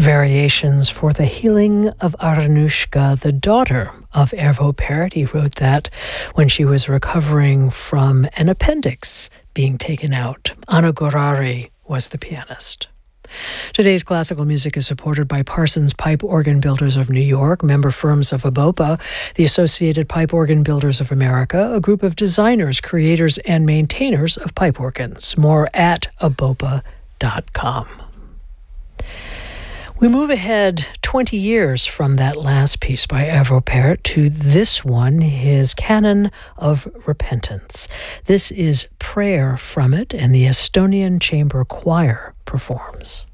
Variations for the Healing of Aranushka, the daughter of Arvo Pärt. He wrote that when she was recovering from an appendix being taken out. Anna Gorari was the pianist. Today's classical music is supported by Parsons Pipe Organ Builders of New York, member firms of ABOPA, the Associated Pipe Organ Builders of America, a group of designers, creators, and maintainers of pipe organs. More at abopa.com. We move ahead 20 years from that last piece by Arvo Pärt to this one, his Canon of Repentance. This is Prayer from it, and the Estonian Chamber Choir performs.